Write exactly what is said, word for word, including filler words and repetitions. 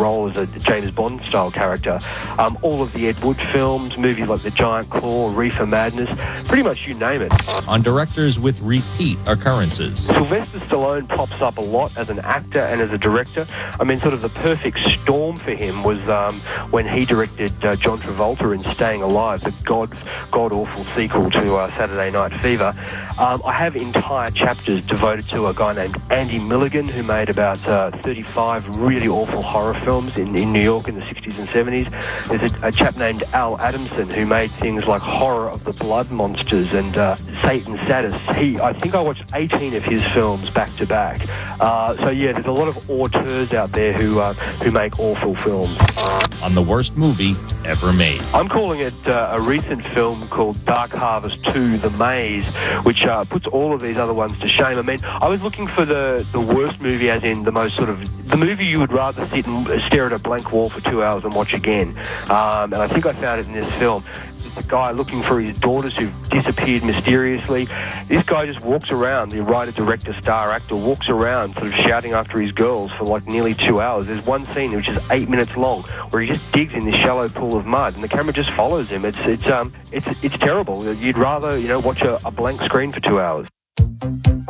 role as a James Bond-style character. Um, all of the Ed Wood films, movies like The Giant Claw, Reefer Madness, pretty much you name it. On directors with repeat occurrences. Sylvester Stallone pops up a lot as an actor and as a director. I mean, sort of the perfect storm for him was um, when he directed uh, John Travolta in Staying Alive, the god, god-awful sequel to uh, Saturday Night Fever. Um, I have entire chapters devoted to a guy named Andy Milligan, who made about uh, thirty-five really awful horror films in, in New York in the sixties and seventies. There's a, a chap named Al Adamson who made things like Horror of the Blood Monsters and uh, Satan's Sadist. He, I think I watched eighteen of his films back to back. Uh, so yeah, there's a lot of auteurs out there who uh, who make awful films. On the worst movie ever made. I'm calling it uh, a recent film called Dark Harvest two: The Maze, which uh, puts all of these other ones to shame. I mean, I was looking for the, the worst movie, as in the most sort of, the movie you would rather sit and stare at a blank wall for two hours and watch again. Um, and I think I found it in this film. It's a guy looking for his daughters who've disappeared mysteriously. This guy just walks around, the writer, director, star actor, walks around sort of shouting after his girls for like nearly two hours. There's one scene which is eight minutes long where he just digs in this shallow pool of mud and the camera just follows him. It's it's um it's it's terrible. You'd rather, you know, watch a, a blank screen for two hours.